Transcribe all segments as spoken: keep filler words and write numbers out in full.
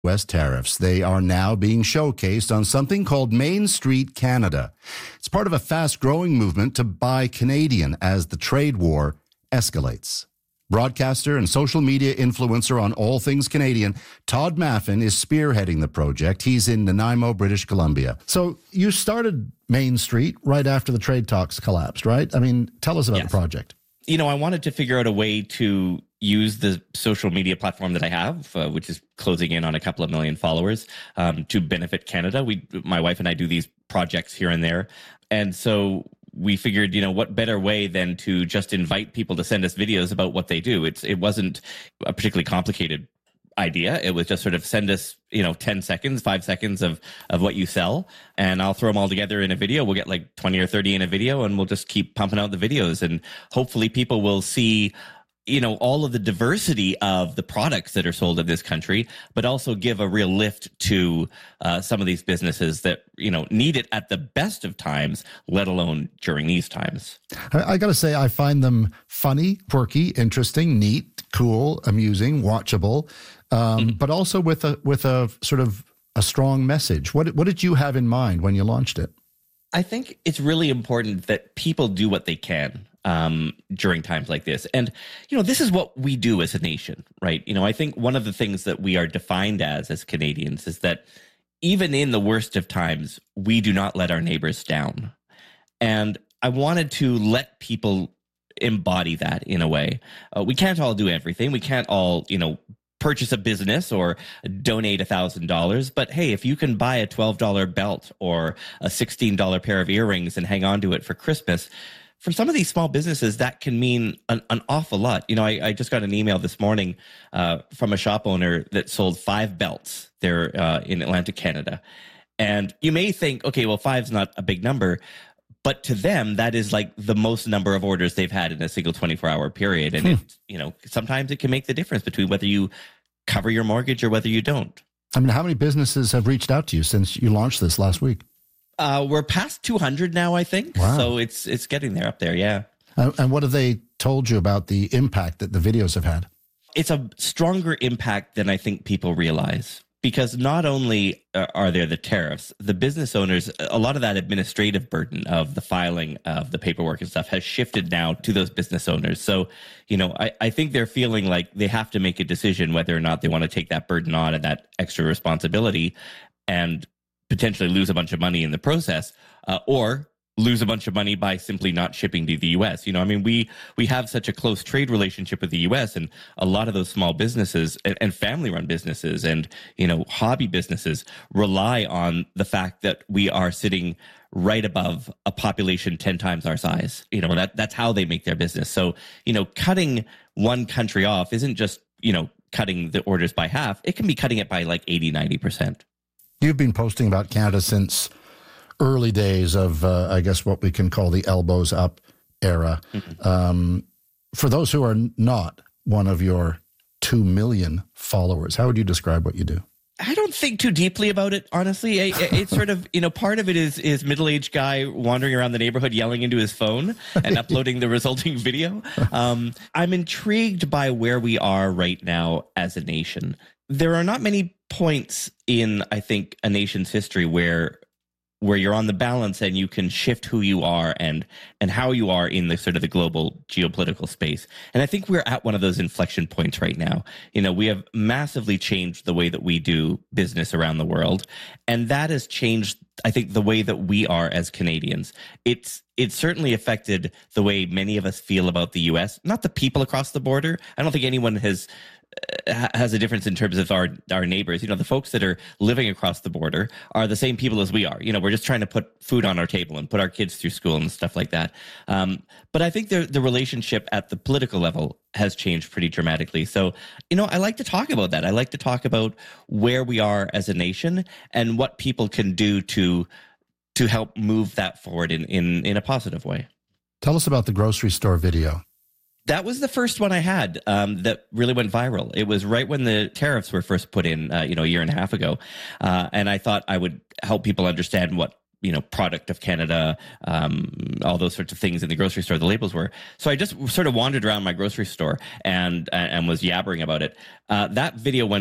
U S tariffs. They are now being showcased on something called Main Street Canada. It's part of a fast-growing movement to buy Canadian as the trade war escalates. Broadcaster and social media influencer on all things Canadian, Todd Maffin is spearheading the project. He's in Nanaimo, British Columbia. So you started Main Street right after the trade talks collapsed, right? I mean, tell us about Yes. the project. You know, I wanted to figure out a way to use the social media platform that I have, uh, which is closing in on a couple of million followers, um, to benefit Canada. We, my wife and I do these projects here and there. And so we figured, you know, what better way than to just invite people to send us videos about what they do. It's, it wasn't a particularly complicated idea. It was just sort of send us, you know, ten seconds, five seconds of, of what you sell, and I'll throw them all together in a video. We'll get like twenty or thirty in a video, and we'll just keep pumping out the videos. And hopefully people will see, you know, all of the diversity of the products that are sold in this country, but also give a real lift to uh, some of these businesses that, you know, need it at the best of times, let alone during these times. I, I got to say, I find them funny, quirky, interesting, neat, cool, amusing, watchable, um, mm-hmm. but also with a with a sort of a strong message. What what did you have in mind when you launched it? I think it's really important that people do what they can um, during times like this. And, you know, this is what we do as a nation, right? You know, I think one of the things that we are defined as, as Canadians, is that even in the worst of times, we do not let our neighbors down. And I wanted to let people embody that in a way. Uh, we can't all do everything. We can't all, you know, purchase a business or donate a thousand dollars. But hey, if you can buy a twelve dollar belt or a sixteen dollar pair of earrings and hang on to it for Christmas, for some of these small businesses, that can mean an, an awful lot. You know, I, I just got an email this morning uh, from a shop owner that sold five belts there uh, in Atlantic Canada. And you may think, okay, well, five's not a big number. But to them, that is like the most number of orders they've had in a single twenty-four hour period. And, hmm. it, you know, sometimes it can make the difference between whether you cover your mortgage or whether you don't. I mean, how many businesses have reached out to you since you launched this last week? Uh, we're past two hundred now, I think. Wow. So it's it's getting there up there, yeah. And, and what have they told you about the impact that the videos have had? It's a stronger impact than I think people realize. Because not only are there the tariffs, the business owners, a lot of that administrative burden of the filing of the paperwork and stuff has shifted now to those business owners. So, you know, I, I think they're feeling like they have to make a decision whether or not they want to take that burden on and that extra responsibility and potentially lose a bunch of money in the process, uh, or lose a bunch of money by simply not shipping to the U S. You know, I mean, we we have such a close trade relationship with the U S, and a lot of those small businesses and, and family-run businesses and, you know, hobby businesses rely on the fact that we are sitting right above a population ten times our size. You know, that that's how they make their business. So, you know, cutting one country off isn't just, you know, cutting the orders by half. It can be cutting it by like eighty, ninety percent. You've been posting about Canada since early days of, uh, I guess, what we can call the elbows up era. Mm-hmm. Um, for those who are not one of your two million followers, how would you describe what you do? I don't think too deeply about it, honestly. I, it's sort of, you know, part of it is is middle-aged guy wandering around the neighborhood yelling into his phone and uploading the resulting video. Um, I'm intrigued by where we are right now as a nation. There are not many points in, I think, a nation's history where where you're on the balance and you can shift who you are and and how you are in the sort of the global geopolitical space. And I think we're at one of those inflection points right now. You know, we have massively changed the way that we do business around the world. And that has changed, I think, the way that we are as Canadians. It's it's certainly affected the way many of us feel about the U S, not the people across the border. I don't think anyone has has a difference in terms of our our neighbors. You know, the folks that are living across the border are the same people as we are. You know, we're just trying to put food on our table and put our kids through school and stuff like that. Um, but I think the the relationship at the political level has changed pretty dramatically. So, you know, I like to talk about that. I like to talk about where we are as a nation and what people can do to to help move that forward in in, in a positive way. Tell us about the grocery store video. That was the first one I had um, that really went viral. It was right when the tariffs were first put in, uh, you know, a year and a half ago. Uh, and I thought I would help people understand what, you know, product of Canada, um, all those sorts of things in the grocery store, the labels were. So I just sort of wandered around my grocery store and and was yabbering about it. Uh, that video went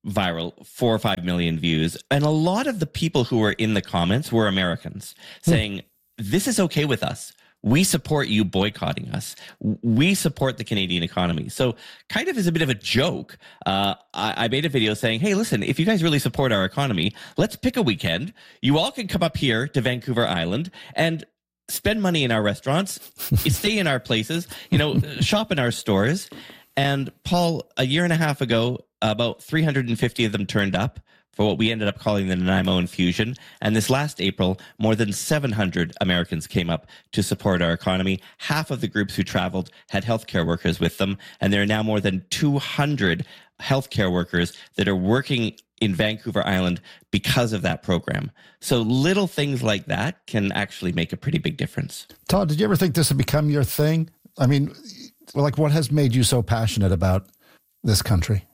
viral, four or five million views. And a lot of the people who were in the comments were Americans saying, this is okay with us. We support you boycotting us. We support the Canadian economy. So kind of as a bit of a joke, uh, I, I made a video saying, hey, listen, if you guys really support our economy, let's pick a weekend. You all can come up here to Vancouver Island and spend money in our restaurants, stay in our places, you know, shop in our stores. And Paul, a year and a half ago, about three hundred fifty of them turned up for what we ended up calling the Nanaimo Infusion. And this last April, more than seven hundred Americans came up to support our economy. Half of the groups who traveled had healthcare workers with them. And there are now more than two hundred healthcare workers that are working in Vancouver Island because of that program. So little things like that can actually make a pretty big difference. Todd, did you ever think this would become your thing? I mean, like, what has made you so passionate about this country?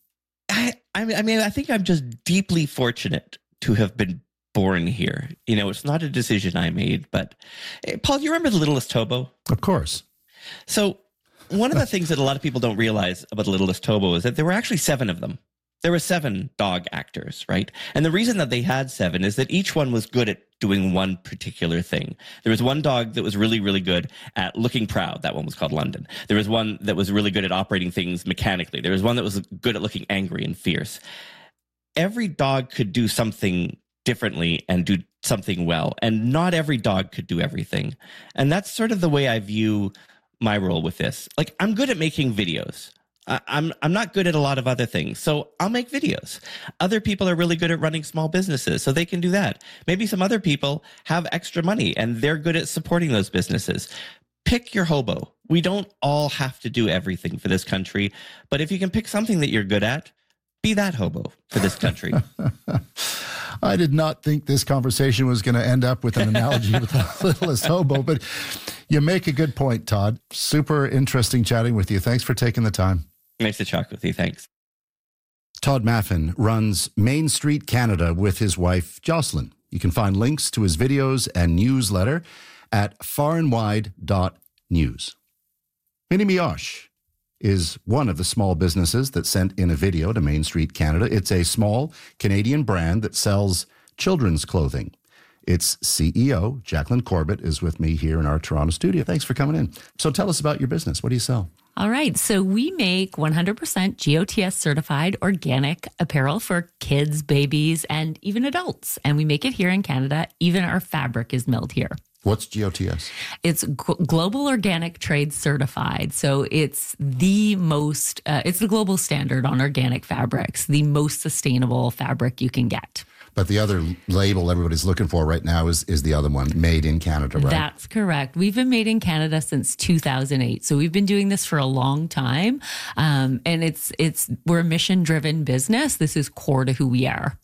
I, I mean, I think I'm just deeply fortunate to have been born here. You know, it's not a decision I made, but hey, Paul, you remember The Littlest Hobo? Of course. So one of the things that a lot of people don't realize about The Littlest Hobo is that there were actually seven of them. There were seven dog actors, right? And the reason that they had seven is that each one was good at doing one particular thing. There was one dog that was really, really good at looking proud. That one was called London. There was one that was really good at operating things mechanically. There was one that was good at looking angry and fierce. Every dog could do something differently and do something well. And not every dog could do everything. And that's sort of the way I view my role with this. Like, I'm good at making videos. I'm I'm not good at a lot of other things, so I'll make videos. Other people are really good at running small businesses, so they can do that. Maybe some other people have extra money, and they're good at supporting those businesses. Pick your hobo. We don't all have to do everything for this country, but if you can pick something that you're good at, be that hobo for this country. I did not think this conversation was going to end up with an analogy with The Littlest Hobo, but you make a good point, Todd. Super interesting chatting with you. Thanks for taking the time. Nice to chat with you. Thanks. Todd Maffin runs Main Street Canada with his wife, Jocelyn. You can find links to his videos and newsletter at far and wide dot news. Mini Mioche is one of the small businesses that sent in a video to Main Street Canada. It's a small Canadian brand that sells children's clothing. Its C E O, Jacqueline Corbett, is with me here in our Toronto studio. Thanks for coming in. So tell us about your business. What do you sell? All right. So we make one hundred percent G O T S certified organic apparel for kids, babies, and even adults. And we make it here in Canada. Even our fabric is milled here. What's G O T S? It's G- Global Organic Trade Certified. So it's the most, uh, it's the global standard on organic fabrics, the most sustainable fabric you can get. But the other label everybody's looking for right now is is the other one, Made in Canada, right? That's correct. We've been made in Canada since two thousand eight. So we've been doing this for a long time. Um, and it's, it's, we're a mission driven business. This is core to who we are.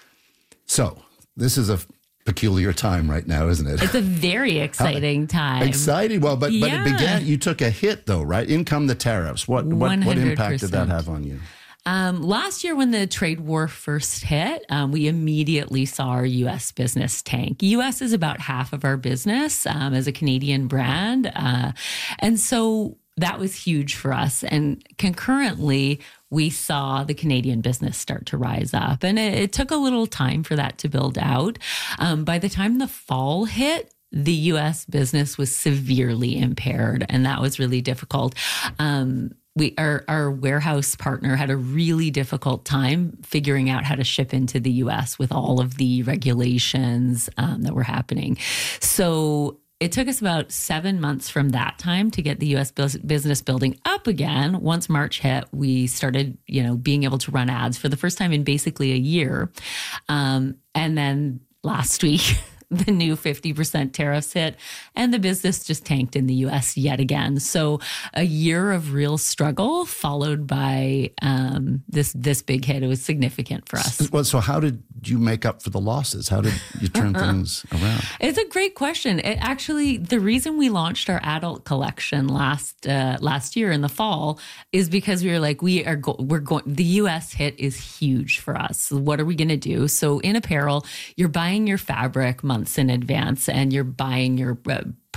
So this is a peculiar time right now, isn't it? It's a very exciting time. Exciting. Well, but, Yeah. but it began, you took a hit though, right? In come the tariffs. What, what, what impact did that one hundred percent. have on you? Um, last year, when the trade war first hit, um, we immediately saw our U S business tank. U S is about half of our business um, as a Canadian brand. Uh, and so that was huge for us. And concurrently, we saw the Canadian business start to rise up. And it, it took a little time for that to build out. Um, by the time the fall hit, the U S business was severely impaired, and that was really difficult. Um, We, our, our warehouse partner had a really difficult time figuring out how to ship into the U S with all of the regulations um, that were happening. So it took us about seven months from that time to get the U S business building up again. Once March hit, we started, you know, being able to run ads for the first time in basically a year. Um, and then last week, the new fifty percent tariffs hit, and the business just tanked in the U S yet again. So a year of real struggle followed by um, this this big hit. It was significant for us. Well, so how did you make up for the losses? How did you turn things around? It's a great question. It actually, the reason we launched our adult collection last uh, last year in the fall is because we were like, we are go- we're going. The U S hit is huge for us. What are we going to do? So in apparel, you're buying your fabric months in advance, and you're buying your uh,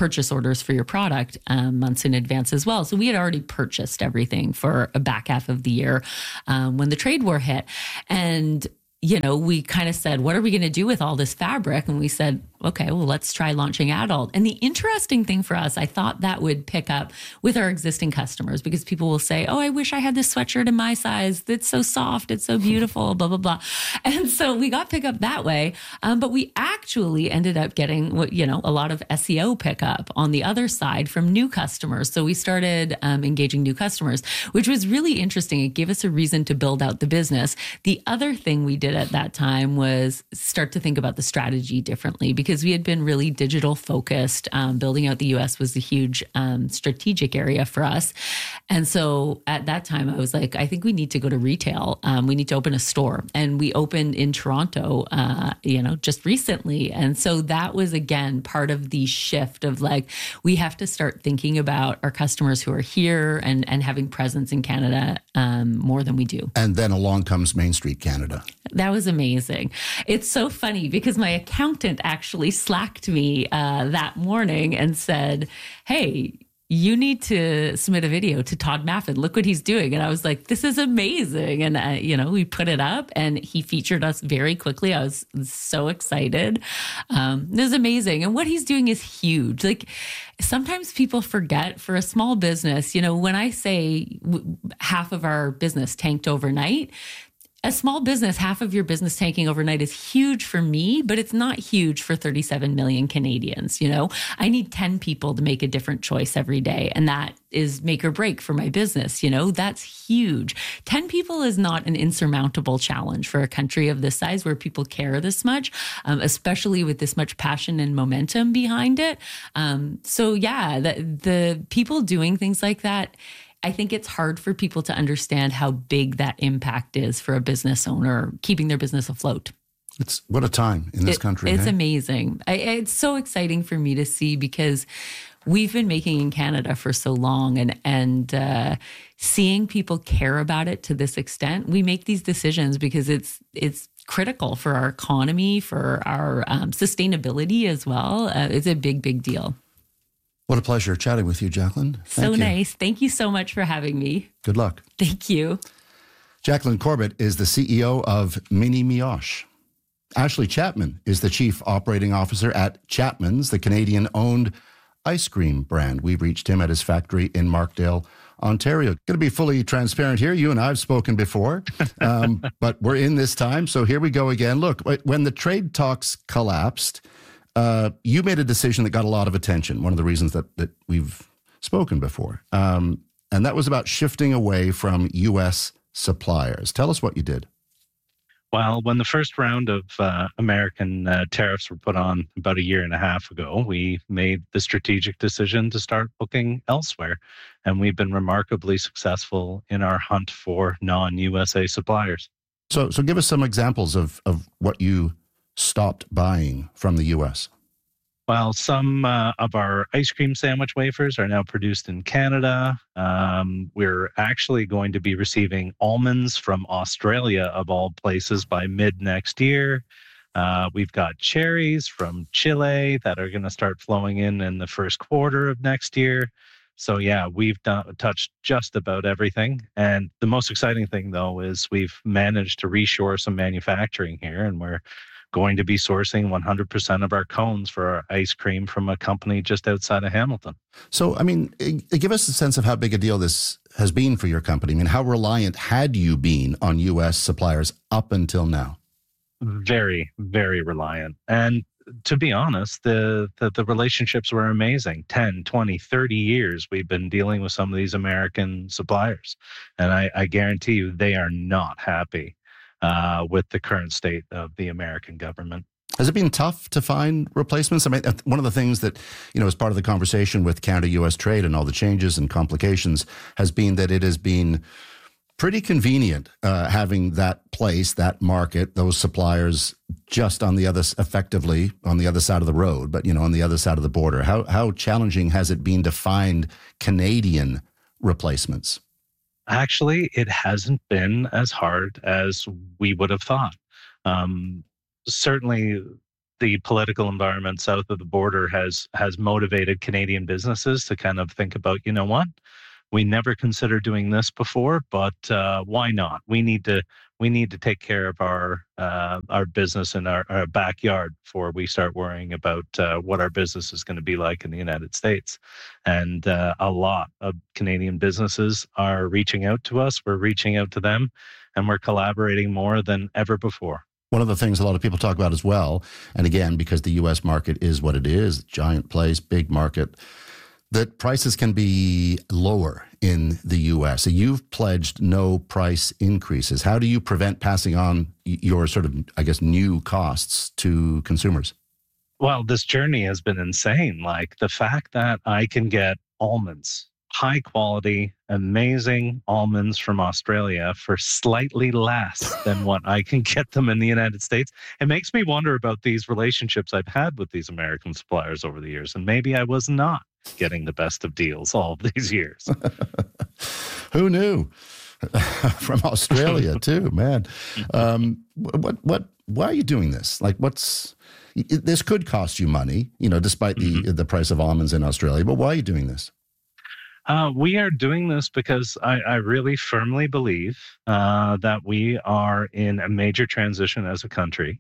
purchase orders for your product um, months in advance as well. So we had already purchased everything for a back half of the year um, when the trade war hit. And you know, we kind of said, what are we going to do with all this fabric? And we said, okay, well, let's try launching adult. And the interesting thing for us, I thought that would pick up with our existing customers because people will say, oh, I wish I had this sweatshirt in my size. It's so soft. It's so beautiful, blah, blah, blah. And so we got pickup that way. Um, but we actually ended up getting, what you know, a lot of S E O pickup on the other side from new customers. So we started um, engaging new customers, which was really interesting. It gave us a reason to build out the business. The other thing we did at that time was start to think about the strategy differently because we had been really digital focused. Um, building out the U S was a huge um, strategic area for us. And so at that time, I was like, I think we need to go to retail. Um, we need to open a store. And we opened in Toronto, uh, you know, just recently. And so that was, again, part of the shift of like, we have to start thinking about our customers who are here and, and having presence in Canada um, more than we do. And then along comes Main Street Canada. That was amazing. It's so funny because my accountant actually slacked me uh, that morning and said, hey, you need to submit a video to Todd Maffin. Look what he's doing. And I was like, this is amazing. And, uh, you know, we put it up and he featured us very quickly. I was so excited. Um, it was amazing. And what he's doing is huge. Like sometimes people forget for a small business, you know, when I say w- half of our business tanked overnight, a small business, half of your business tanking overnight is huge for me, but it's not huge for thirty-seven million Canadians. You know, I need ten people to make a different choice every day. And that is make or break for my business. You know, that's huge. ten people is not an insurmountable challenge for a country of this size where people care this much, um, especially with this much passion and momentum behind it. Um, so yeah, the, the people doing things like that, I think it's hard for people to understand how big that impact is for a business owner keeping their business afloat. It's what a time in this it, country. It's hey? amazing. I, it's so exciting for me to see because we've been making in Canada for so long and, and uh, seeing people care about it to this extent. We make these decisions because it's, it's critical for our economy, for our um, sustainability as well. Uh, it's a big, big deal. What a pleasure chatting with you, Jacqueline. Thank so you. nice. Thank you so much for having me. Good luck. Thank you. Jacqueline Corbett is the C E O of Mini Mioche. Ashley Chapman is the Chief Operating Officer at Chapman's, the Canadian-owned ice cream brand. We've reached him at his factory in Markdale, Ontario. Going to be fully transparent here. You and I have spoken before, um, but we're in this time. So here we go again. Look, when the trade talks collapsed, Uh, you made a decision that got a lot of attention, one of the reasons that, that we've spoken before. Um, and that was about shifting away from U S suppliers. Tell us what you did. Well, when the first round of uh, American uh, tariffs were put on about a year and a half ago, we made the strategic decision to start looking elsewhere. And we've been remarkably successful in our hunt for non-U S A suppliers. So, so give us some examples of, of what you stopped buying from the U S. Well, some uh, of our ice cream sandwich wafers are now produced in Canada. Um, we're actually going to be receiving almonds from Australia, of all places, by mid next year. Uh, we've got cherries from Chile that are going to start flowing in in the first quarter of next year. So yeah, we've done, touched just about everything. And the most exciting thing, though, is we've managed to reshore some manufacturing here, and we're going to be sourcing one hundred percent of our cones for our ice cream from a company just outside of Hamilton. So, I mean, give us a sense of how big a deal this has been for your company. I mean, how reliant had you been on U S suppliers up until now? Very, very reliant. And to be honest, the, the, the relationships were amazing. ten, twenty, thirty years we've been dealing with some of these American suppliers. And I, I guarantee you they are not happy Uh, with the current state of the American government. Has it been tough to find replacements? I mean, one of the things that, you know, as part of the conversation with Canada-U S trade and all the changes and complications has been that it has been pretty convenient uh, having that place, that market, those suppliers just on the other, effectively on the other side of the road, but, you know, on the other side of the border. How, how challenging has it been to find Canadian replacements? Actually, it hasn't been as hard as we would have thought. Um, certainly, the political environment south of the border has has motivated Canadian businesses to kind of think about, you know what, we never considered doing this before, but uh, why not? We need to we need to take care of our uh, our business in our, our backyard before we start worrying about uh, what our business is going to be like in the United States. And uh, a lot of Canadian businesses are reaching out to us. We're reaching out to them, and we're collaborating more than ever before. One of the things a lot of people talk about as well, and again, because the U S market is what it is, giant place, big market, that prices can be lower in the U S. So you've pledged no price increases. How do you prevent passing on your sort of, I guess, new costs to consumers? Well, this journey has been insane. Like the fact that I can get almonds, high quality, amazing almonds from Australia for slightly less than what I can get them in the United States. It makes me wonder about these relationships I've had with these American suppliers over the years. And maybe I was not getting the best of deals all of these years. Who knew? From Australia too, man. Um, what, what, why are you doing this? Like what's, this could cost you money, you know, despite the, mm-hmm. the price of almonds in Australia, but why are you doing this? Uh, we are doing this because I, I really firmly believe uh, that we are in a major transition as a country.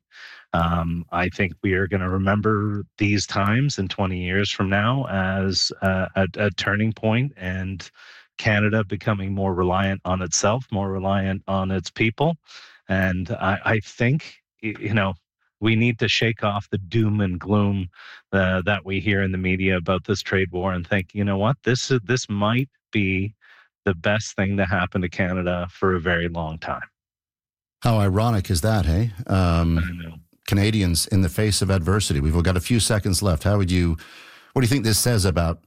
Um, I think we are going to remember these times in twenty years from now as uh, a, a turning point, and Canada becoming more reliant on itself, more reliant on its people. And I, I think, you know, we need to shake off the doom and gloom uh, that we hear in the media about this trade war and think, you know what, this is, this might be the best thing to happen to Canada for a very long time. How ironic is that, hey? Um, I know. Canadians in the face of adversity. We've got a few seconds left. How would you, what do you think this says about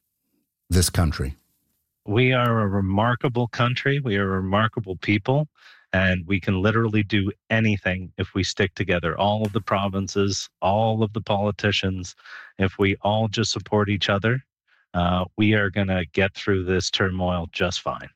this country? We are a remarkable country. We are a remarkable people. And we can literally do anything if we stick together. All of the provinces, all of the politicians, if we all just support each other, uh, we are going to get through this turmoil just fine.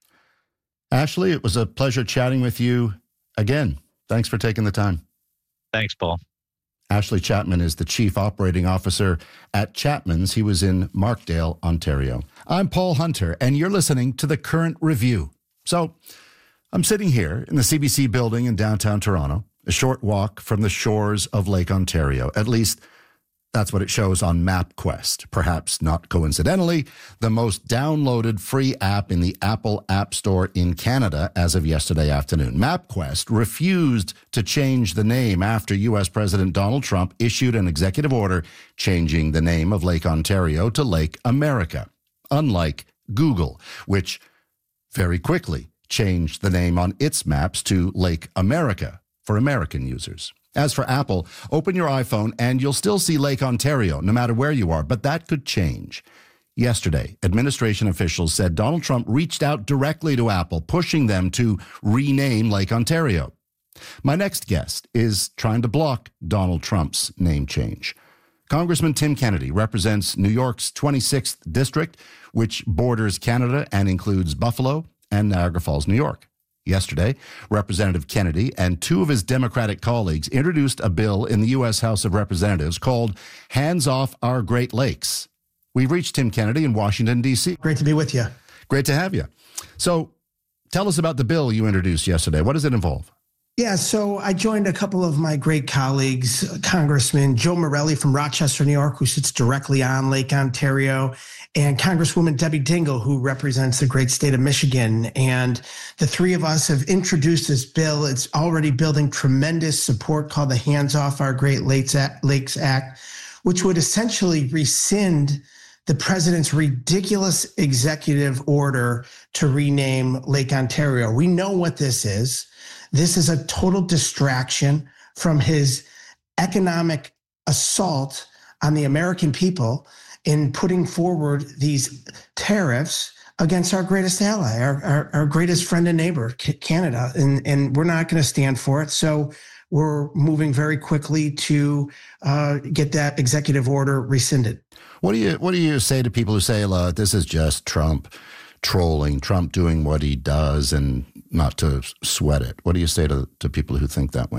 Ashley, it was a pleasure chatting with you again. Thanks for taking the time. Thanks, Paul. Ashley Chapman is the Chief Operating Officer at Chapman's. He was in Markdale, Ontario. I'm Paul Hunter, and you're listening to The Current Review. So, I'm sitting here in the C B C building in downtown Toronto, a short walk from the shores of Lake Ontario. At least that's what it shows on MapQuest. Perhaps not coincidentally, the most downloaded free app in the Apple App Store in Canada as of yesterday afternoon. MapQuest refused to change the name after U S President Donald Trump issued an executive order changing the name of Lake Ontario to Lake America, unlike Google, which very quickly changed the name on its maps to Lake America for American users. As for Apple, open your iPhone and you'll still see Lake Ontario, no matter where you are, but that could change. Yesterday, administration officials said Donald Trump reached out directly to Apple, pushing them to rename Lake Ontario. My next guest is trying to block Donald Trump's name change. Congressman Tim Kennedy represents New York's twenty-sixth district, which borders Canada and includes Buffalo and Niagara Falls, New York. Yesterday, Representative Kennedy and two of his Democratic colleagues introduced a bill in the U S House of Representatives called Hands Off Our Great Lakes. We've reached Tim Kennedy in Washington, D C Great to be with you. Great to have you. So tell us about the bill you introduced yesterday. What does it involve? Yeah, so I joined a couple of my great colleagues, Congressman Joe Morelli from Rochester, New York, who sits directly on Lake Ontario, and Congresswoman Debbie Dingell, who represents the great state of Michigan. And the three of us have introduced this bill. It's already building tremendous support called the Hands Off Our Great Lakes Act, which would essentially rescind the president's ridiculous executive order to rename Lake Ontario. We know what this is. This is a total distraction from his economic assault on the American people in putting forward these tariffs against our greatest ally, our, our, our greatest friend and neighbor, Canada. And, and we're not going to stand for it. So we're moving very quickly to uh, get that executive order rescinded. What do you what do you say to people who say, uh, this is just Trump trolling, Trump doing what he does and not to sweat it? What do you say to, to people who think that way?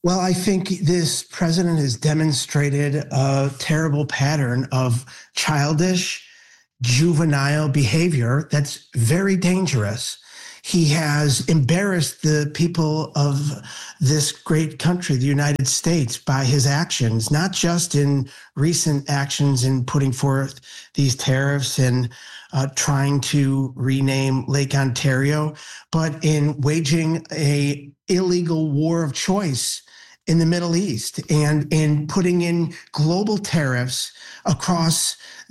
Well, I think this president has demonstrated a terrible pattern of childish, juvenile behavior that's very dangerous. He has embarrassed the people of this great country, the United States, by his actions, not just in recent actions in putting forth these tariffs and uh, trying to rename Lake Ontario, but in waging a illegal war of choice in the Middle East and in putting in global tariffs across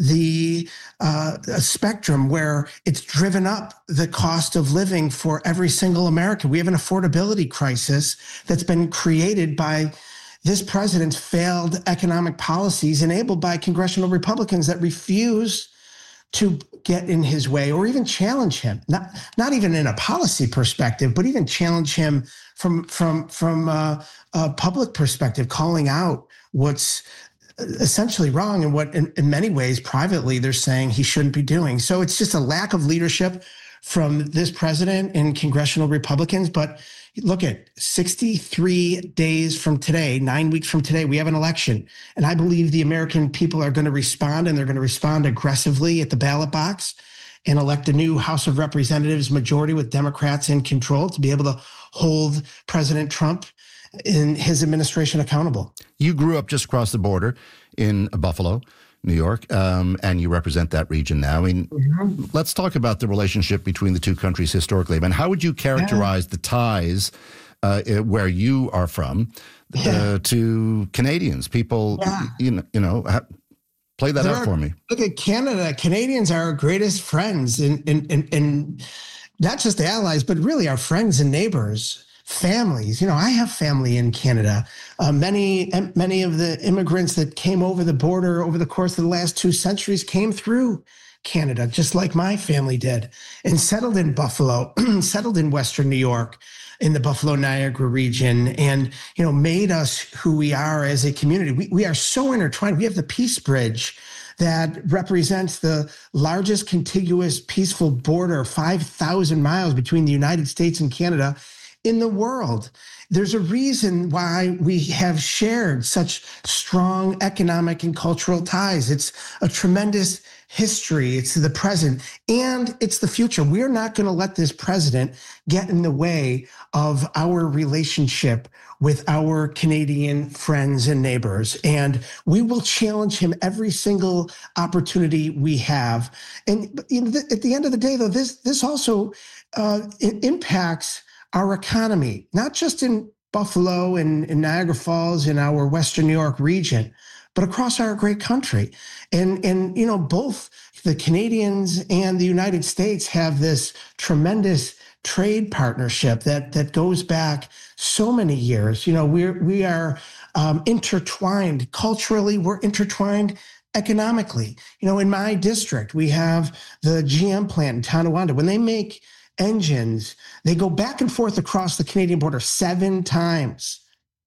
the uh, spectrum where it's driven up the cost of living for every single American. We have an affordability crisis that's been created by this president's failed economic policies enabled by congressional Republicans that refuse to get in his way or even challenge him, not not even in a policy perspective, but even challenge him from from from uh, a public perspective, calling out what's essentially wrong and what in, in many ways privately they're saying he shouldn't be doing. So it's just a lack of leadership from this president and congressional Republicans. But look at sixty-three days from today, nine weeks from today, we have an election. And I believe the American people are going to respond, and they're going to respond aggressively at the ballot box and elect a new House of Representatives majority with Democrats in control to be able to hold President Trump and his administration accountable. You grew up just across the border in Buffalo, New York, um, and you represent that region now. I mean, mm-hmm. Let's talk about the relationship between the two countries historically. I mean, how would you characterize yeah. the ties uh, where you are from uh, yeah. to Canadians? People, yeah. you know, you know, ha- play that there out are, for me. Look at Canada. Canadians are our greatest friends, and and and, and not just allies, but really our friends and neighbors. Families, you know, I have family in Canada. Uh, many, many of the immigrants that came over the border over the course of the last two centuries came through Canada, just like my family did, and settled in Buffalo, settled in Western New York, in the Buffalo Niagara region, and, you know, made us who we are as a community. We, we are so intertwined. We have the Peace Bridge that represents the largest contiguous peaceful border, five thousand miles between the United States and Canada in the world. There's a reason why we have shared such strong economic and cultural ties. It's a tremendous history. It's the present and it's the future. We're not going to let this president get in the way of our relationship with our Canadian friends and neighbors. And we will challenge him every single opportunity we have. And you know, at the end of the day, though, this, this also uh, it impacts our economy, not just in Buffalo and, and Niagara Falls in our Western New York region, but across our great country. And, and, you know, both the Canadians and the United States have this tremendous trade partnership that, that goes back so many years. You know, we're, we are um, intertwined culturally, we're intertwined economically. You know, in my district, we have the G M plant in Tonawanda. When they make engines, they go back and forth across the Canadian border seven times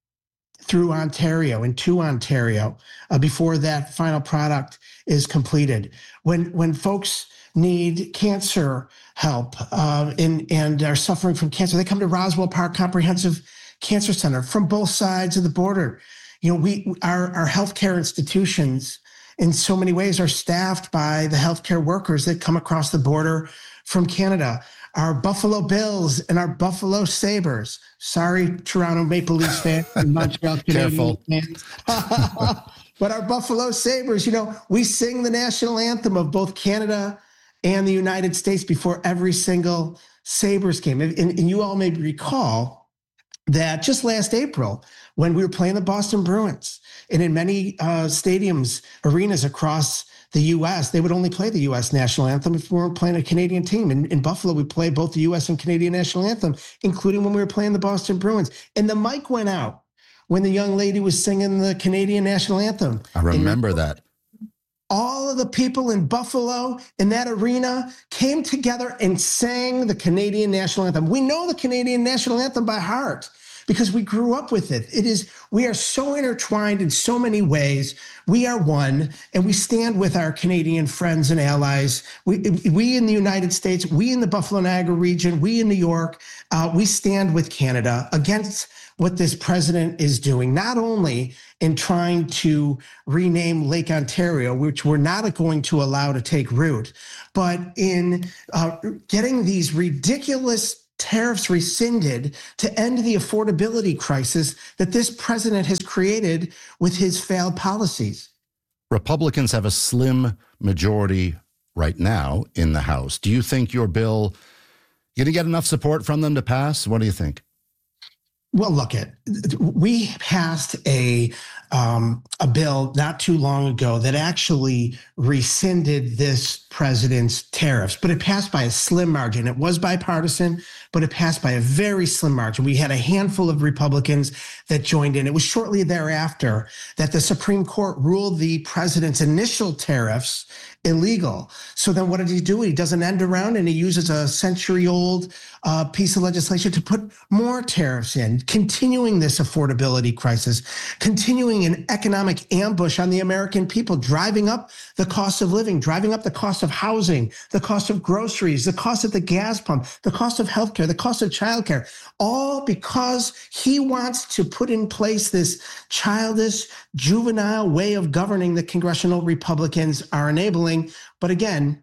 through Ontario and to Ontario uh, before that final product is completed. When when folks need cancer help uh, and, and are suffering from cancer, they come to Roswell Park Comprehensive Cancer Center from both sides of the border. You know, we our, our healthcare institutions in so many ways are staffed by the healthcare workers that come across the border from Canada. Our Buffalo Bills and our Buffalo Sabres. Sorry, Toronto Maple Leafs fans and Montreal Canadiens fans. But our Buffalo Sabres, you know, we sing the national anthem of both Canada and the United States before every single Sabres game. And, and you all may recall that just last April, when we were playing the Boston Bruins, and in many uh, stadiums, arenas across the U S, they would only play the U S national anthem if we weren't playing a Canadian team. In, in Buffalo, we played both the U S and Canadian national anthem, including when we were playing the Boston Bruins. And the mic went out when the young lady was singing the Canadian national anthem. I remember and that. All of the people in Buffalo in that arena came together and sang the Canadian national anthem. We know the Canadian national anthem by heart because we grew up with it. It is, we are so intertwined in so many ways. We are one, and we stand with our Canadian friends and allies. We, we in the United States, we in the Buffalo Niagara region, we in New York, uh, we stand with Canada against what this president is doing, not only in trying to rename Lake Ontario, which we're not going to allow to take root, but in uh, getting these ridiculous tariffs rescinded to end the affordability crisis that this president has created with his failed policies. Republicans have a slim majority right now in the House. Do you think your bill going to get enough support from them to pass? What do you think? Well, look, at we passed a um, a bill not too long ago that actually rescinded this president's tariffs, but it passed by a slim margin. It was bipartisan, but it passed by a very slim margin. We had a handful of Republicans that joined in. It was shortly thereafter that the Supreme Court ruled the president's initial tariffs illegal. So then what did he do? He does an end around and he uses a century-old uh, piece of legislation to put more tariffs in, continuing this affordability crisis, continuing an economic ambush on the American people, driving up the cost of living, driving up the cost of housing, the cost of groceries, the cost of the gas pump, the cost of healthcare, the cost of childcare, all because he wants to put in place this childish, juvenile way of governing that congressional Republicans are enabling. But again,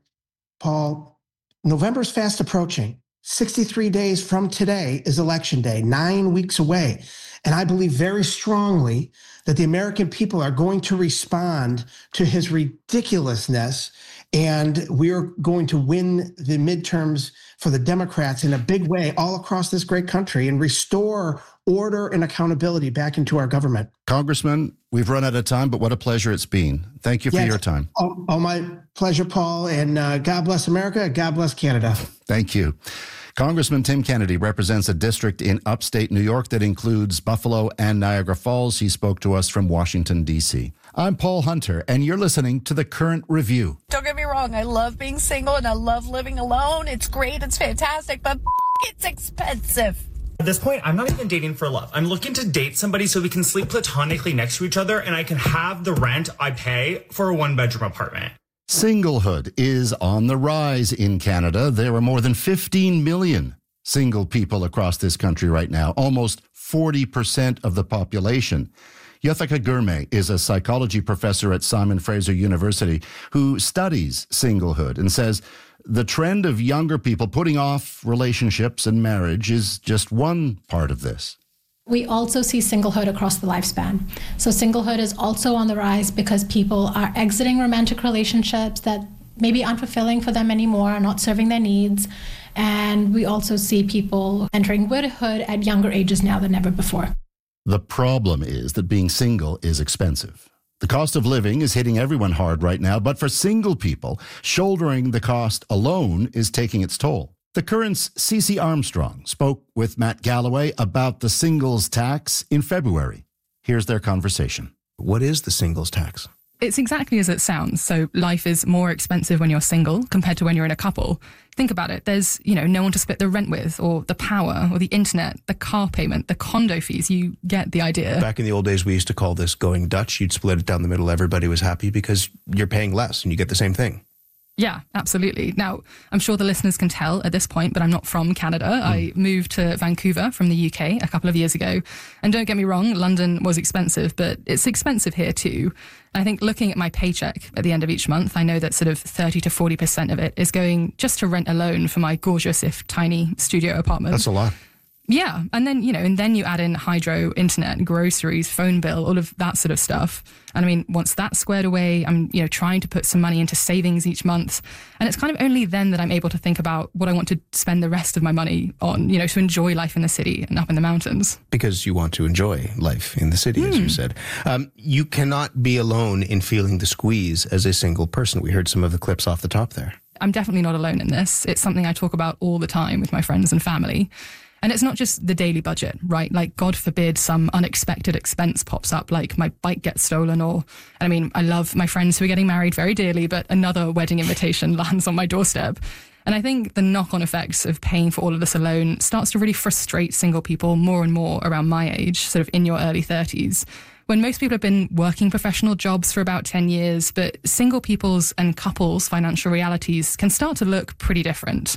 Paul, November's fast approaching. sixty-three days from today is election day, nine weeks away. And I believe very strongly that the American people are going to respond to his ridiculousness. And we are going to win the midterms for the Democrats in a big way all across this great country and restore order and accountability back into our government. Congressman, we've run out of time, but what a pleasure it's been. Thank you for yes, your time. Oh, oh, my pleasure, Paul. And uh, God bless America. God bless Canada. Thank you. Congressman Tim Kennedy represents a district in upstate New York that includes Buffalo and Niagara Falls. He spoke to us from Washington, D C. I'm Paul Hunter, and you're listening to The Current Review. Don't get me wrong. I love being single and I love living alone. It's great. It's fantastic, but it's expensive. At this point, I'm not even dating for love. I'm looking to date somebody so we can sleep platonically next to each other and I can have the rent I pay for a one-bedroom apartment. Singlehood is on the rise in Canada. There are more than fifteen million single people across this country right now, almost forty percent of the population. Yothika Gurme is a psychology professor at Simon Fraser University who studies singlehood and says the trend of younger people putting off relationships and marriage is just one part of this. We also see singlehood across the lifespan. So singlehood is also on the rise because people are exiting romantic relationships that maybe aren't fulfilling for them anymore, are not serving their needs. And we also see people entering widowhood at younger ages now than ever before. The problem is that being single is expensive. The cost of living is hitting everyone hard right now, but for single people, shouldering the cost alone is taking its toll. The Current's Cece Armstrong spoke with Matt Galloway about the singles tax in February. Here's their conversation. What is the singles tax? It's exactly as it sounds. So life is more expensive when you're single compared to when you're in a couple. Think about it. There's, you know, no one to split the rent with, or the power, or the internet, the car payment, the condo fees. You get the idea. Back in the old days, we used to call this going Dutch. You'd split it down the middle. Everybody was happy because you're paying less and you get the same thing. Yeah, absolutely. Now, I'm sure the listeners can tell at this point, but I'm not from Canada. Mm. I moved to Vancouver from the U K a couple of years ago. And don't get me wrong, London was expensive, but it's expensive here too. And I think looking at my paycheck at the end of each month, I know that sort of thirty to forty percent of it is going just to rent alone for my gorgeous, if tiny, studio apartment. That's a lot. Yeah. And then, you know, and then you add in hydro, internet, groceries, phone bill, all of that sort of stuff. And I mean, once that's squared away, I'm, you know, trying to put some money into savings each month. And it's kind of only then that I'm able to think about what I want to spend the rest of my money on, you know, to enjoy life in the city and up in the mountains. Because you want to enjoy life in the city, mm. as you said. Um, you cannot be alone in feeling the squeeze as a single person. We heard some of the clips off the top there. I'm definitely not alone in this. It's something I talk about all the time with my friends and family. And it's not just the daily budget, right? Like, God forbid some unexpected expense pops up, like my bike gets stolen, or, I mean, I love my friends who are getting married very dearly, but another wedding invitation lands on my doorstep. And I think the knock-on effects of paying for all of this alone starts to really frustrate single people more and more around my age, sort of in your early thirties, when most people have been working professional jobs for about ten years, but single people's and couples' financial realities can start to look pretty different.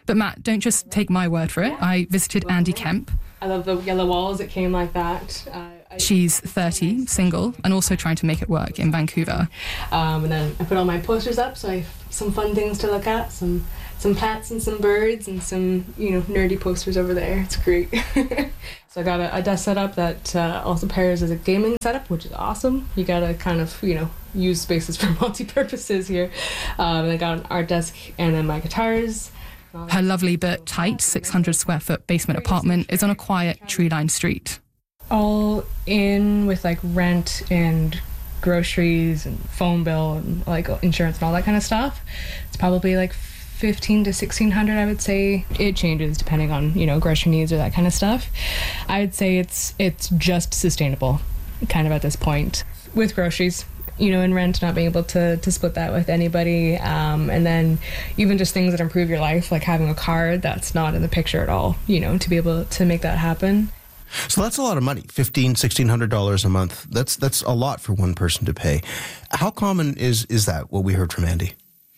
But Matt, don't just take my word for it. I visited Andy Kemp. I love the yellow walls. It came like that. Uh, I, She's thirty, single, and also trying to make it work in Vancouver. Um, and then I put all my posters up, so I have some fun things to look at, some some plants and some birds and some, you know, nerdy posters over there. It's great. So I got a, a desk setup that uh, also pairs as a gaming setup, which is awesome. You gotta kind of, you know, use spaces for multi-purposes here. Um, and I got an art desk and then my guitars. Her lovely but tight six hundred square foot basement apartment is on a quiet tree-lined street. All in with like rent and groceries and phone bill and like insurance and all that kind of stuff. It's probably like fifteen to sixteen hundred, I would say. It changes depending on, you know, grocery needs or that kind of stuff. I would say it's it's just sustainable kind of at this point with groceries, you know, and rent, not being able to to split that with anybody, um, and then even just things that improve your life, like having a car, that's not in the picture at all, you know, to be able to make that happen. So that's a lot of money, fifteen, sixteen hundred dollars a month. That's that's a lot for one person to pay. How common is is that? What we heard from Andy.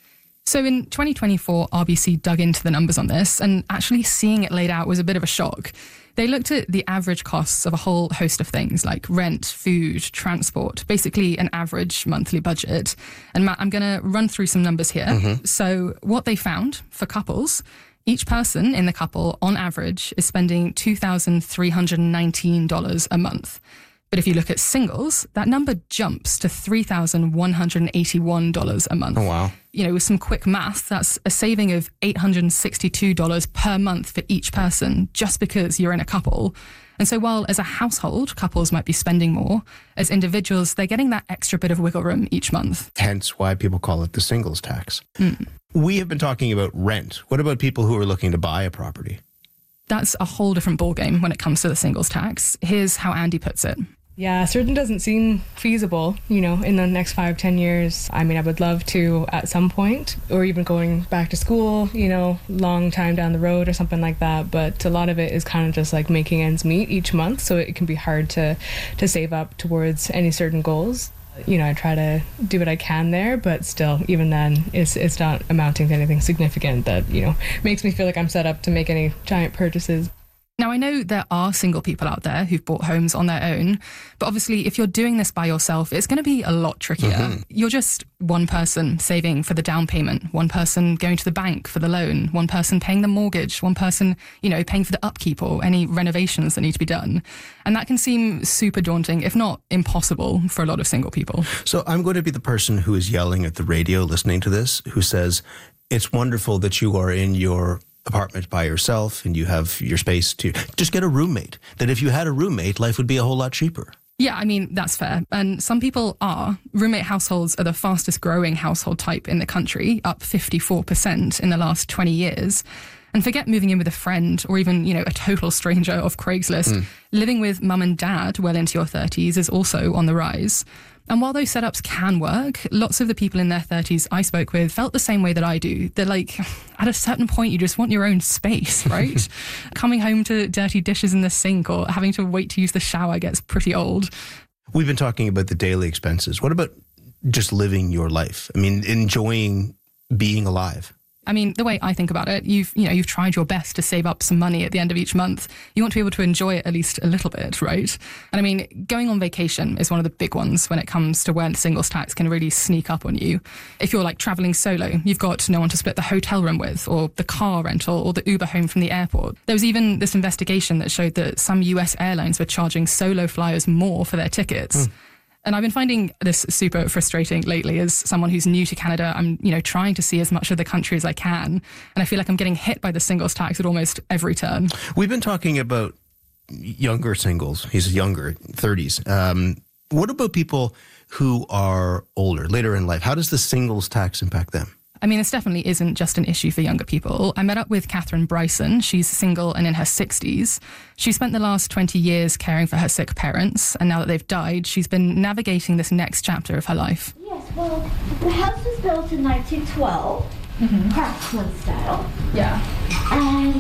So in twenty twenty-four, R B C dug into the numbers on this, and actually seeing it laid out was a bit of a shock. They looked at the average costs of a whole host of things like rent, food, transport, basically an average monthly budget. And Matt, I'm going to run through some numbers here. Mm-hmm. So what they found for couples, each person in the couple on average is spending two thousand three hundred nineteen dollars a month. But if you look at singles, that number jumps to three thousand one hundred eighty-one dollars a month. Oh, wow. You know, with some quick math, that's a saving of eight hundred sixty-two dollars per month for each person, just because you're in a couple. And so while as a household, couples might be spending more, as individuals, they're getting that extra bit of wiggle room each month. Hence why people call it the singles tax. Mm. We have been talking about rent. What about people who are looking to buy a property? That's a whole different ballgame when it comes to the singles tax. Here's how Andy puts it. Yeah, certain doesn't seem feasible, you know, in the next five, ten years. I mean, I would love to at some point, or even going back to school, you know, long time down the road or something like that. But a lot of it is kind of just like making ends meet each month. So it can be hard to, to save up towards any certain goals. You know, I try to do what I can there, but still, even then, it's, it's not amounting to anything significant that, you know, makes me feel like I'm set up to make any giant purchases. Now, I know there are single people out there who've bought homes on their own, but obviously if you're doing this by yourself, it's going to be a lot trickier. Mm-hmm. You're just one person saving for the down payment, one person going to the bank for the loan, one person paying the mortgage, one person, you know, paying for the upkeep or any renovations that need to be done. And that can seem super daunting, if not impossible, for a lot of single people. So I'm going to be the person who is yelling at the radio listening to this, who says, it's wonderful that you are in your apartment by yourself and you have your space to just get a roommate. That if you had a roommate, life would be a whole lot cheaper. Yeah, I mean, that's fair. And some people are. Roommate households are the fastest growing household type in the country, up fifty-four percent in the last twenty years. And forget moving in with a friend or even, you know, a total stranger off Craigslist. Mm. Living with mum and dad well into your thirties is also on the rise. And while those setups can work, lots of the people in their thirties I spoke with felt the same way that I do. They're like, at a certain point, you just want your own space, right? Coming home to dirty dishes in the sink or having to wait to use the shower gets pretty old. We've been talking about the daily expenses. What about just living your life? I mean, enjoying being alive. I mean, the way I think about it, you've, you know, you've tried your best to save up some money at the end of each month. You want to be able to enjoy it at least a little bit, right? And I mean, going on vacation is one of the big ones when it comes to when singles tax can really sneak up on you. If you're like traveling solo, you've got no one to split the hotel room with or the car rental or the Uber home from the airport. There was even this investigation that showed that some U S airlines were charging solo flyers more for their tickets. Mm. And I've been finding this super frustrating lately as someone who's new to Canada. I'm, you know, trying to see as much of the country as I can. And I feel like I'm getting hit by the singles tax at almost every turn. We've been talking about younger singles. He's younger, thirties. Um, what about people who are older, later in life? How does the singles tax impact them? I mean, this definitely isn't just an issue for younger people. I met up with Catherine Bryson. She's single and in her sixties. She spent the last twenty years caring for her sick parents, and now that they've died, she's been navigating this next chapter of her life. Yes, well, the house was built in nineteen twelve, mm-hmm. craftsman style. Yeah. And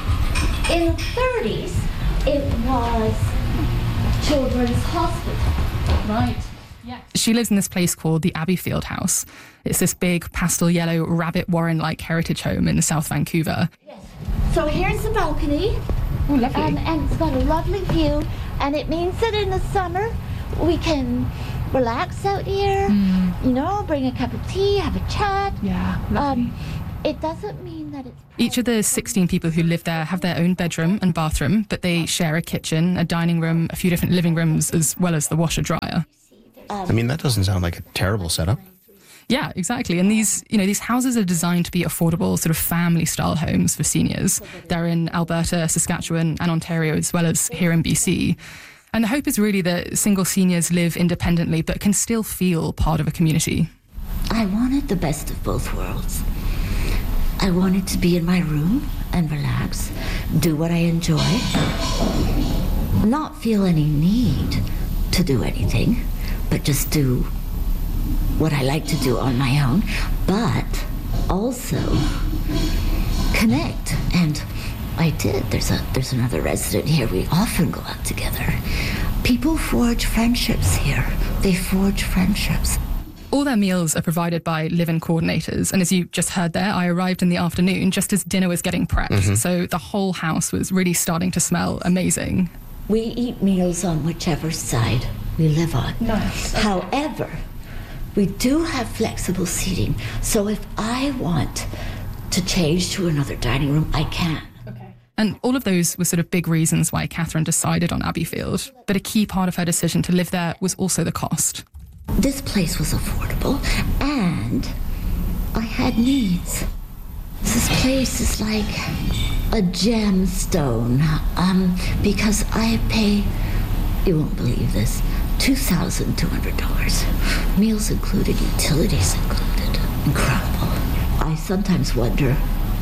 in the thirties, it was Children's Hospital. Right. She lives in this place called the Abbeyfield House. It's this big pastel yellow rabbit warren-like heritage home in South Vancouver. Yes. So here's the balcony. Oh, lovely. Um, and it's got a lovely view. And it means that in the summer, we can relax out here, mm. you know, bring a cup of tea, have a chat. Yeah, um, it doesn't mean that it's... Each of the sixteen people who live there have their own bedroom and bathroom, but they share a kitchen, a dining room, a few different living rooms, as well as the washer-dryer. I mean, that doesn't sound like a terrible setup. Yeah, exactly. And these, you know, these houses are designed to be affordable, sort of family-style homes for seniors. They're in Alberta, Saskatchewan, and Ontario, as well as here in B C. And the hope is really that single seniors live independently, but can still feel part of a community. I wanted the best of both worlds. I wanted to be in my room and relax, do what I enjoy, not feel any need to do anything, but just do what I like to do on my own, but also connect. And I did. There's a there's another resident here. We often go out together. People forge friendships here. They forge friendships. All their meals are provided by live-in coordinators. And as you just heard there, I arrived in the afternoon just as dinner was getting prepped. Mm-hmm. So the whole house was really starting to smell amazing. We eat meals on whichever side we live on. Nice. Okay. However, we do have flexible seating. So if I want to change to another dining room, I can. Okay. And all of those were sort of big reasons why Catherine decided on Abbeyfield. But a key part of her decision to live there was also the cost. This place was affordable, and I had needs. This place is like a gemstone, um, because I pay, you won't believe this, two thousand two hundred dollars. Meals included, utilities included. Incredible. I sometimes wonder,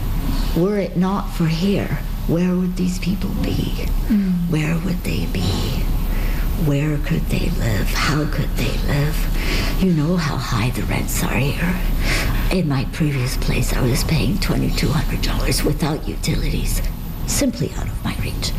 were it not for here, where would these people be? Mm. Where would they be? Where could they live? How could they live? You know how high the rents are here. In my previous place, I was paying twenty-two hundred dollars without utilities, simply out of my reach.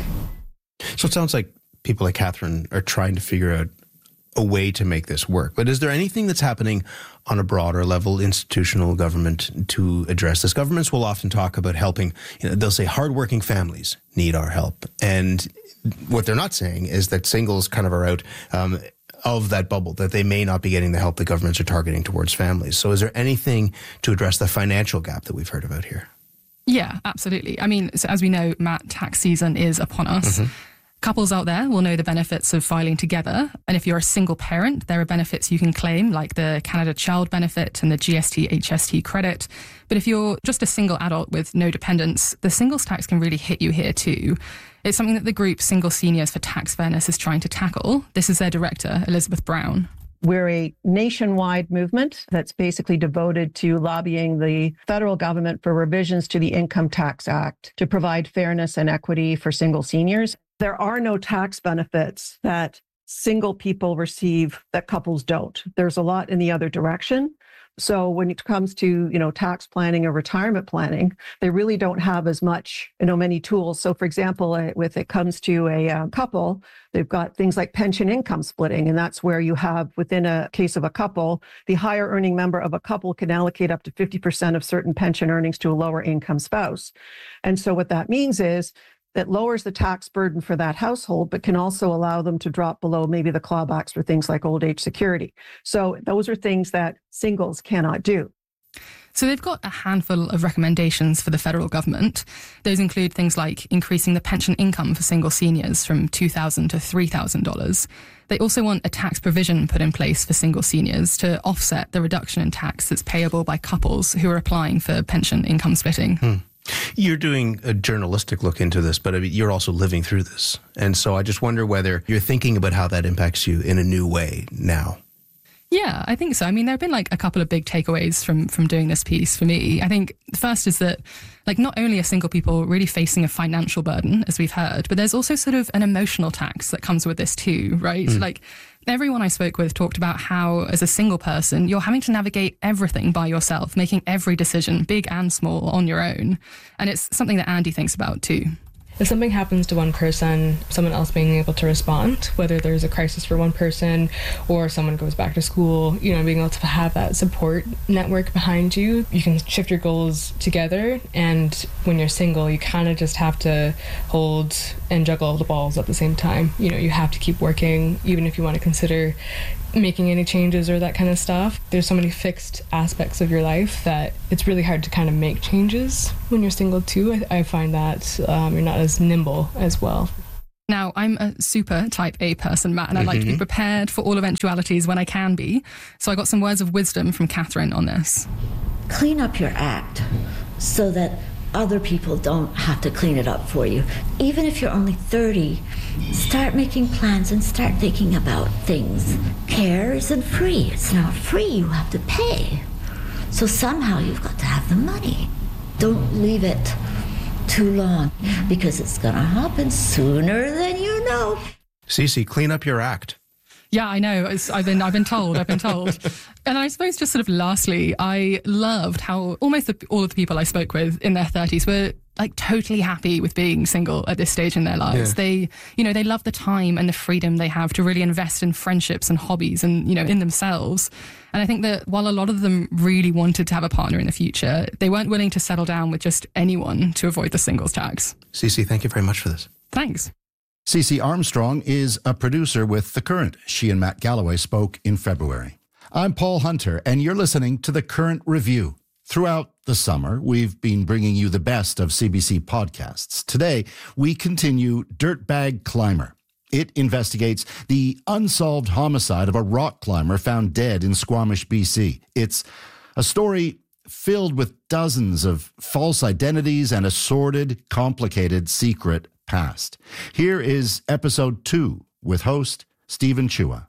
So it sounds like people like Catherine are trying to figure out a way to make this work. But is there anything that's happening on a broader level, institutional government, to address this? Governments will often talk about helping, you know, they'll say hardworking families need our help. And what they're not saying is that singles kind of are out um, of that bubble, that they may not be getting the help that governments are targeting towards families. So is there anything to address the financial gap that we've heard about here? Yeah, absolutely. I mean, so as we know, Matt, tax season is upon us. Mm-hmm. Couples out there will know the benefits of filing together. And if you're a single parent, there are benefits you can claim, like the Canada Child Benefit and the G S T H S T credit. But if you're just a single adult with no dependents, the singles tax can really hit you here too. It's something that the group Single Seniors for Tax Fairness is trying to tackle. This is their director, Elizabeth Brown. We're a nationwide movement that's basically devoted to lobbying the federal government for revisions to the Income Tax Act to provide fairness and equity for single seniors. There are no tax benefits that single people receive that couples don't. There's a lot in the other direction. So when it comes to, you know, tax planning or retirement planning, they really don't have as much, you know, many tools. So for example, with it comes to a uh, couple, they've got things like pension income splitting. And that's where you have, within a case of a couple, the higher earning member of a couple can allocate up to fifty percent of certain pension earnings to a lower income spouse. And so what that means is that lowers the tax burden for that household, but can also allow them to drop below maybe the clawbacks for things like old age security. So those are things that singles cannot do. So they've got a handful of recommendations for the federal government. Those include things like increasing the pension income for single seniors from two thousand dollars to three thousand dollars. They also want a tax provision put in place for single seniors to offset the reduction in tax that's payable by couples who are applying for pension income splitting. Hmm. You're doing a journalistic look into this, but I mean, you're also living through this. And so I just wonder whether you're thinking about how that impacts you in a new way now. Yeah, I think so. I mean, there have been like a couple of big takeaways from from doing this piece for me. I think the first is that like not only are single people really facing a financial burden, as we've heard, but there's also sort of an emotional tax that comes with this too, right? Mm. Like everyone I spoke with talked about how as a single person, you're having to navigate everything by yourself, making every decision, big and small, on your own. And it's something that Andy thinks about too. if something happens to one person, someone else being able to respond, whether there's a crisis for one person or someone goes back to school, you know, being able to have that support network behind you. You can shift your goals together, and when you're single, you kind of just have to hold and juggle the balls at the same time. You know, you have to keep working, even if you want to consider making any changes or that kind of stuff. There's so many fixed aspects of your life that it's really hard to kind of make changes when you're single too. I, I find that um, you're not as nimble as well. Now, I'm a super type A person, Matt, and I Mm-hmm. like to be prepared for all eventualities when I can be. So I got some words of wisdom from Catherine on this. Clean up your act so that other people don't have to clean it up for you. Even if you're only thirty, start making plans and start thinking about things. Care isn't free. It's not free. You have to pay. So somehow you've got to have the money. Don't leave it too long, because it's going to happen sooner than you know. Cece, clean up your act. Yeah, I know. It's, I've been, I've been told. I've been told. And I suppose just sort of lastly, I loved how almost the, all of the people I spoke with in their thirties were like totally happy with being single at this stage in their lives. Yeah. They, you know, they love the time and the freedom they have to really invest in friendships and hobbies and, you know, in themselves. And I think that while a lot of them really wanted to have a partner in the future, they weren't willing to settle down with just anyone to avoid the singles tax. Cece, thank you very much for this. Thanks. Cece Armstrong is a producer with The Current. She and Matt Galloway spoke in February. I'm Paul Hunter, and you're listening to The Current Review. Throughout the summer, we've been bringing you the best of C B C podcasts. Today, we continue Dirtbag Climber. It investigates the unsolved homicide of a rock climber found dead in Squamish, B C. It's a story filled with dozens of false identities and a sordid, complicated, secret past. Here is episode two with host Stephen Chua.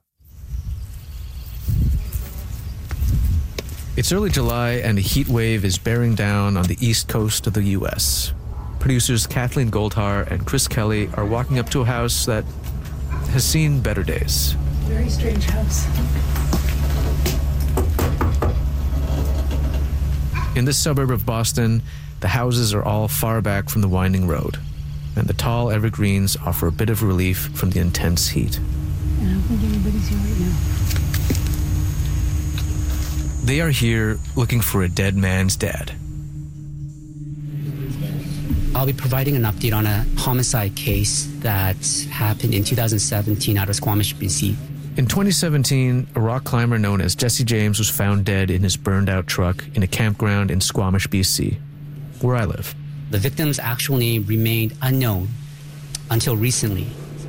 It's early July and a heat wave is bearing down on the east coast of the U S. Producers Kathleen Goldhar and Chris Kelly are walking up to a house that has seen better days. Very strange house. In this suburb of Boston, the houses are all far back from the winding road, and the tall evergreens offer a bit of relief from the intense heat. I don't think anybody's here right now. They are here looking for a dead man's dad. I'll be providing an update on a homicide case that happened in two thousand seventeen out of Squamish, B C. In twenty seventeen, a rock climber known as Jesse James was found dead in his burned-out truck in a campground in Squamish, B C, where I live. The victim's actual name remained unknown until recently.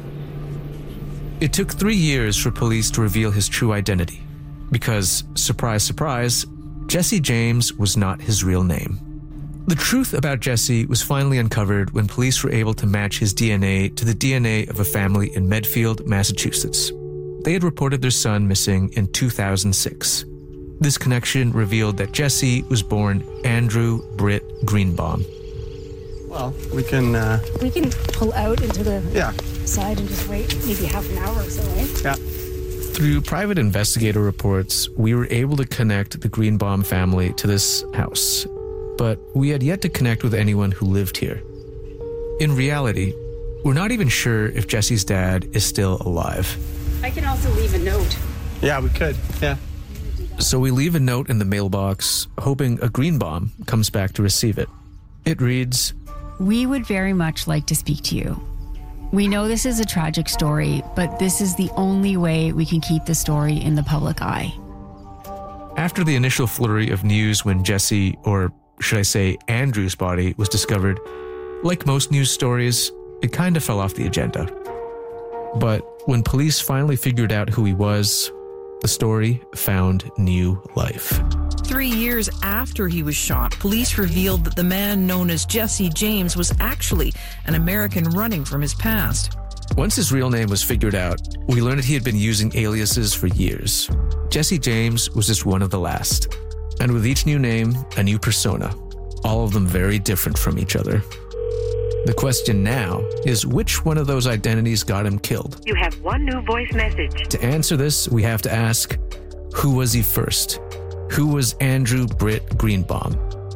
It took three years for police to reveal his true identity because, surprise, surprise, Jesse James was not his real name. The truth about Jesse was finally uncovered when police were able to match his D N A to the D N A of a family in Medfield, Massachusetts. They had reported their son missing in two thousand six. This connection revealed that Jesse was born Andrew Britt Greenbaum. Well, we can... Uh... We can pull out into the yeah. side and just wait maybe half an hour or so, eh? Yeah. Through private investigator reports, we were able to connect the Greenbaum family to this house, but we had yet to connect with anyone who lived here. In reality, we're not even sure if Jesse's dad is still alive. I can also leave a note. Yeah, we could. Yeah. So we leave a note in the mailbox, hoping a Greenbaum comes back to receive it. It reads, "We would very much like to speak to you. We know this is a tragic story, but this is the only way we can keep the story in the public eye." After the initial flurry of news when Jesse, or should I say Andrew's body, was discovered, like most news stories, it kind of fell off the agenda. But when police finally figured out who he was, the story found new life. Three years after he was shot, police revealed that the man known as Jesse James was actually an American running from his past. Once his real name was figured out, we learned that he had been using aliases for years. Jesse James was just one of the last. And with each new name, a new persona, all of them very different from each other. The question now is which one of those identities got him killed? You have one new voice message. To answer this, we have to ask, who was he first? Who was Andrew Britt Greenbaum?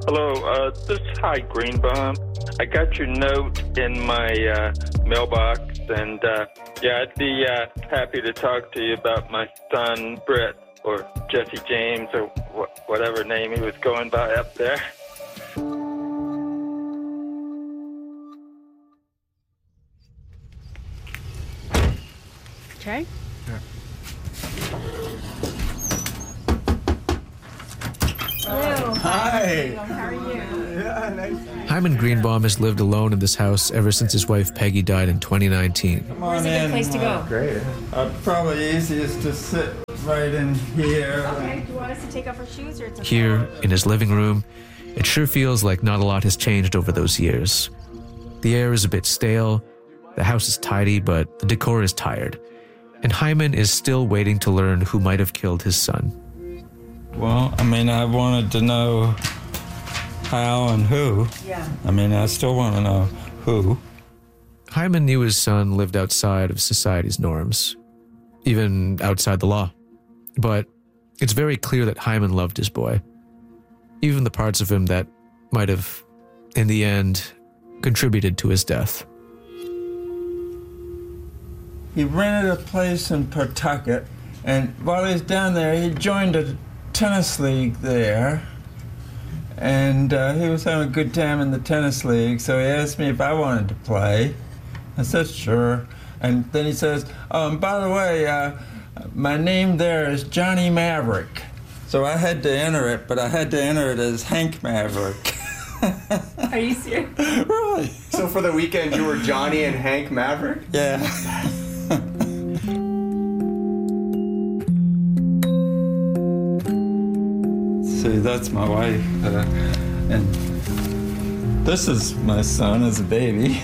Hello, uh, this is Hi Greenbaum. I got your note in my uh, mailbox, and uh, yeah, I'd be uh, happy to talk to you about my son, Britt, or Jesse James, or wh- whatever name he was going by up there. Okay. Yeah. Hello. Hi. How are you? Yeah, nice. Hyman Greenbaum has lived alone in this house ever since his wife Peggy died in twenty nineteen. Come Where's on a good in. place to go? Uh, great. Uh, probably easiest to sit right in here. Okay. Do you want us to take off our shoes or it's okay? Here, in his living room, it sure feels like not a lot has changed over those years. The air is a bit stale, the house is tidy, but the decor is tired. And Hyman is still waiting to learn who might have killed his son. Well, I mean, I wanted to know how and who. Yeah. I mean, I still want to know who. Hyman knew his son lived outside of society's norms, even outside the law. But it's very clear that Hyman loved his boy, even the parts of him that might have, in the end, contributed to his death. He rented a place in Pawtucket, and while he was down there, he joined a tennis league there, and uh, he was having a good time in the tennis league, so he asked me if I wanted to play. I said, sure. And then he says, oh, and by the way, uh, my name there is Johnny Maverick. So I had to enter it, but I had to enter it as Hank Maverick. Are you serious? Really? So for the weekend, you were Johnny and Hank Maverick? Yeah. See, that's my wife, uh, and this is my son as a baby.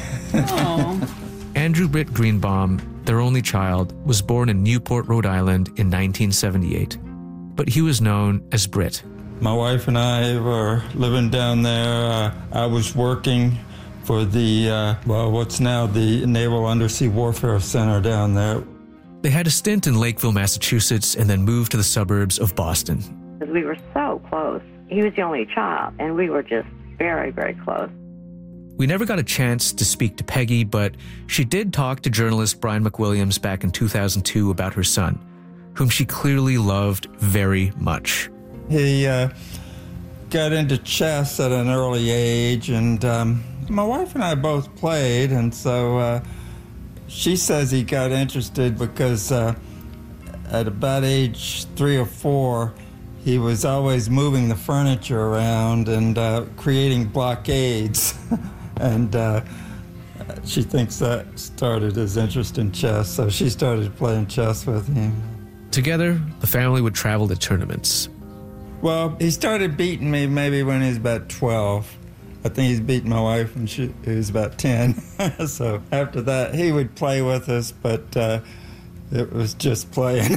Andrew Britt Greenbaum, their only child, was born in Newport, Rhode Island in nineteen seventy-eight, but he was known as Britt. My wife and I were living down there. Uh, I was working for the, uh, well, what's now the Naval Undersea Warfare Center down there. They had a stint in Lakeville, Massachusetts, and then moved to the suburbs of Boston. Because we were so close. He was the only child, and we were just very, very close. We never got a chance to speak to Peggy, but she did talk to journalist Brian McWilliams back in two thousand two about her son, whom she clearly loved very much. He uh, got into chess at an early age, and um, my wife and I both played, and so uh, she says he got interested because uh, at about age three or four, he was always moving the furniture around and uh, creating blockades. and uh, she thinks that started his interest in chess, so she started playing chess with him. Together, the family would travel to tournaments. Well, he started beating me maybe when he was about twelve. I think he's beaten my wife when she he was about ten. So after that, he would play with us, but uh, it was just playing.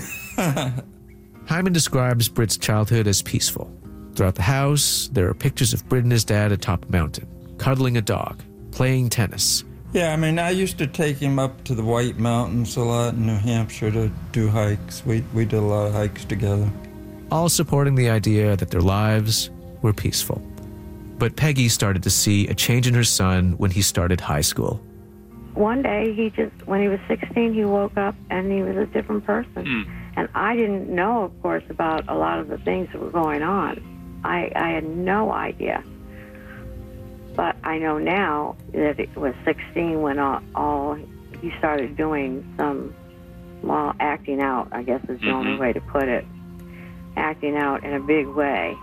Hyman describes Britt's childhood as peaceful. Throughout the house, there are pictures of Britt and his dad atop a mountain, cuddling a dog, playing tennis. Yeah, I mean, I used to take him up to the White Mountains a lot in New Hampshire to do hikes. We, we did a lot of hikes together. All supporting the idea that their lives were peaceful. But Peggy started to see a change in her son when he started high school. One day, he just, when he was sixteen, he woke up and he was a different person. Mm. And I didn't know, of course, about a lot of the things that were going on. I, I had no idea. But I know now that it was sixteen when all, all he started doing some, well, acting out, I guess is the mm-hmm. only way to put it. Acting out in a big way.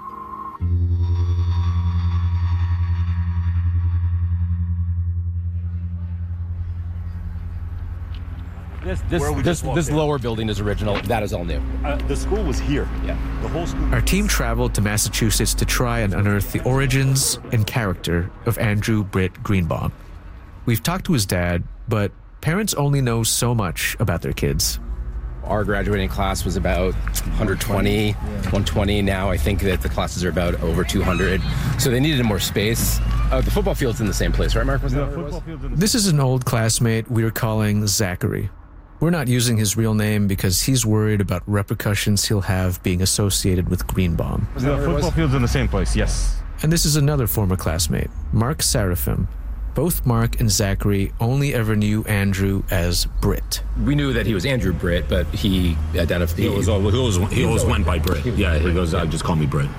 This this this, this lower building is original. That is all new. Uh, the school was here. Yeah. The whole school. Our team traveled to Massachusetts to try and unearth the origins and character of Andrew Britt Greenbaum. We've talked to his dad, but parents only know so much about their kids. Our graduating class was about one hundred twenty, one twenty. Now I think that the classes are about over two hundred. So they needed more space. Uh, the football field's in the same place, right, Mark? Was the that football field's in the This is an old classmate we are calling Zachary. We're not using his real name because he's worried about repercussions he'll have being associated with Greenbaum. The football field's in the same place, yes. And this is another former classmate, Mark Seraphim. Both Mark and Zachary only ever knew Andrew as Britt. We knew that he was Andrew Britt, but he identified... He, was, he always, he always went by Britt. Yeah, he goes, uh, just call me Britt.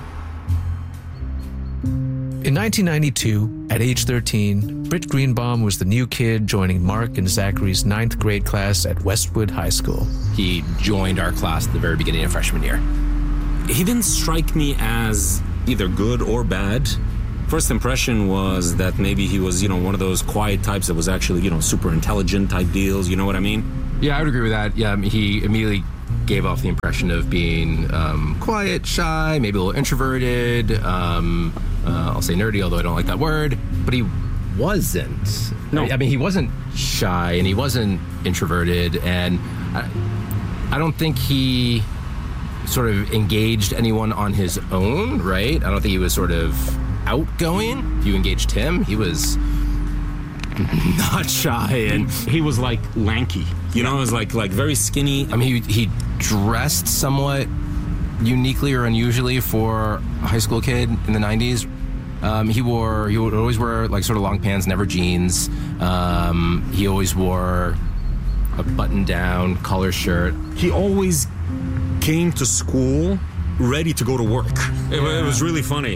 In nineteen ninety-two, at age thirteen, Britt Greenbaum was the new kid joining Mark and Zachary's ninth grade class at Westwood High School. He joined our class at the very beginning of freshman year. He didn't strike me as either good or bad. First impression was that maybe he was, you know, one of those quiet types that was actually, you know, super intelligent type deals. You know what I mean? Yeah, I would agree with that. Yeah, he immediately gave off the impression of being um, quiet, shy, maybe a little introverted. Um, uh, I'll say nerdy, although I don't like that word. But he wasn't. No. I mean, he wasn't shy and he wasn't introverted. And I, I don't think he sort of engaged anyone on his own, right? I don't think he was sort of outgoing. If you engaged him, he was not shy, and he was like lanky. You know, it was like like very skinny. I mean, he, he dressed somewhat uniquely or unusually for a high school kid in the nineties. Um, he wore he would always wear like sort of long pants, never jeans. Um, he always wore a button-down collar shirt. He always came to school ready to go to work. It, Yeah. it was really funny.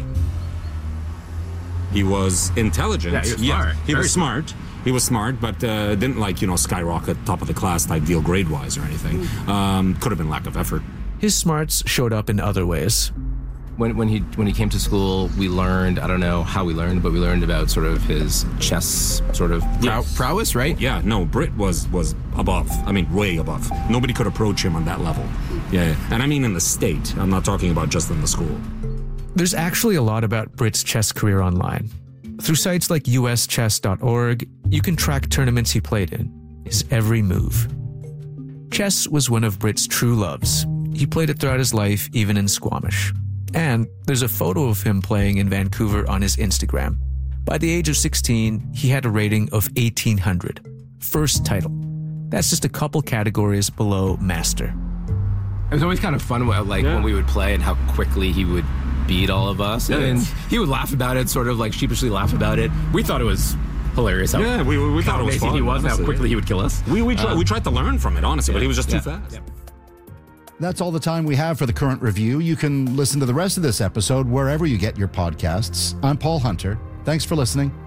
He was intelligent. Yeah, he was smart. He Very was smart. He was smart, but uh, didn't like, you know, skyrocket top of the class type deal grade-wise or anything. Um, could have been lack of effort. His smarts showed up in other ways. When when he when he came to school, we learned, I don't know how we learned, but we learned about sort of his chess sort of prow- Yes. prowess, right? Yeah, no, Britt was was above. I mean, way above. Nobody could approach him on that level. Yeah, and I mean in the state. I'm not talking about just in the school. There's actually a lot about Britt's chess career online. Through sites like U S chess dot org, you can track tournaments he played in, his every move. Chess was one of Britt's true loves. He played it throughout his life, even in Squamish. And there's a photo of him playing in Vancouver on his Instagram. By the age of sixteen, he had a rating of eighteen hundred. First title. That's just a couple categories below master. It was always kind of fun, like Yeah. when we would play and how quickly he would beat all of us. Yeah. And he would laugh about it, sort of like sheepishly laugh about it. We thought it was hilarious. How Yeah, we, we thought it was amazing fun. he was, and how honestly. quickly he would kill us. We we, try, Uh, we tried to learn from it, honestly, but yeah, he was just too yeah. fast. That's all the time we have for the current review. You can listen to the rest of this episode wherever you get your podcasts. I'm Paul Hunter. Thanks for listening.